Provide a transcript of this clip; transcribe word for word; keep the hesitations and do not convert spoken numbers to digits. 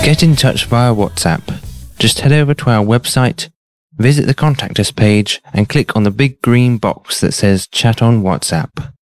Get in touch via WhatsApp. Just head over to our website, visit the Contact Us page, and click on the big green box that says Chat on WhatsApp.